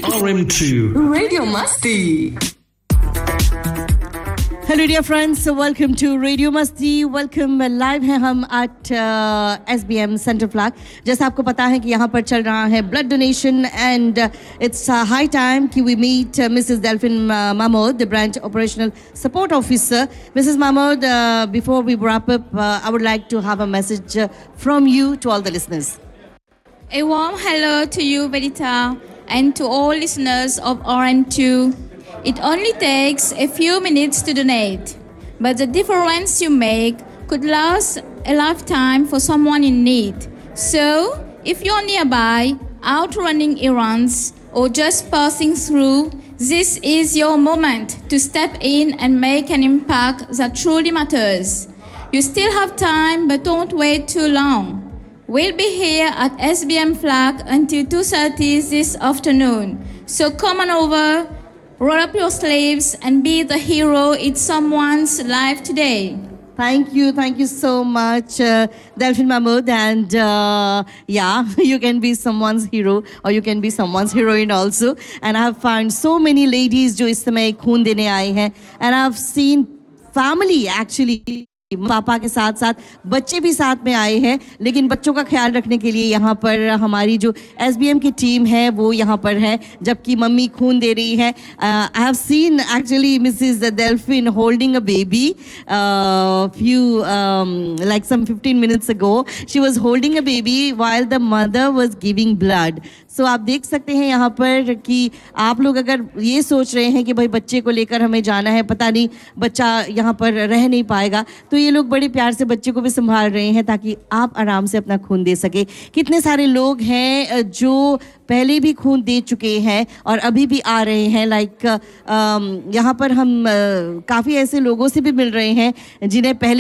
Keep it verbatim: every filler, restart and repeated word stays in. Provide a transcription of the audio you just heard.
R M two Radio Masti. Hello dear friends, welcome to radio मस्ती। Welcome live हैं हम eight S B M centre flag. जैसा आपको पता है कि यहाँ पर चल रहा है blood donation and it's high time कि we meet Mrs Delphine Mahmood, the branch operational support officer. Mrs Mahmood, before we wrap up, uh, I would like to have a message uh, from you to all the listeners. A warm hello to you, Verita, and to all listeners of R M two. It only takes a few minutes to donate, but the difference you make could last a lifetime for someone in need. So, if you're nearby, out running errands, or just passing through, this is your moment to step in and make an impact that truly matters. You still have time, but don't wait too long. We'll be here at S B M Flag until two thirty this afternoon. So come on over, roll up your sleeves and be the hero in someone's life today. Thank you, thank you so much, uh, Delphin Mahmood. And uh, yeah, you can be someone's hero or you can be someone's heroine also. And I have found so many ladies जो इस समय खून देने आए हैं. And I've seen family actually. पापा के साथ साथ बच्चे भी साथ में आए हैं, लेकिन बच्चों का ख्याल रखने के लिए यहाँ पर हमारी जो एस बी एम की टीम है वो यहाँ पर है, जबकि मम्मी खून दे रही है. I have seen actually Mrs Delphine holding a baby few like some fifteen minutes ago. She was holding a baby while the mother was giving blood. So so, आप देख सकते हैं यहाँ पर कि आप लोग अगर ये सोच रहे हैं कि भाई बच्चे को लेकर हमें जाना है, पता नहीं बच्चा यहाँ पर रह नहीं पाएगा, तो ये लोग बड़े प्यार से बच्चे को भी संभाल रहे हैं ताकि आप आराम से अपना खून दे सके. कितने सारे लोग हैं जो पहले भी खून दे चुके हैं और अभी भी आ रहे हैं. लाइक यहाँ पर हम काफ़ी ऐसे लोगों से भी मिल रहे हैं जिन्हें पहले